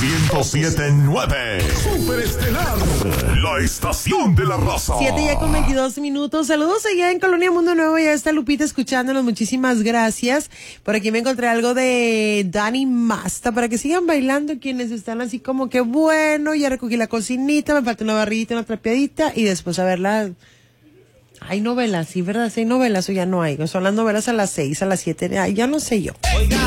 107.9 Superestelar, la estación de la raza. 7:22. Saludos allá en Colonia Mundo Nuevo. Ya está Lupita escuchándonos. Muchísimas gracias. Por aquí me encontré algo de Dani Masta para que sigan bailando quienes están así como que bueno, ya recogí la cocinita, me falta una barrita, una trapeadita y después a verla. Hay novelas, sí, ¿verdad? Sí, hay novelas o ya no hay. Son las novelas a las 6, a las 7, ya no sé yo.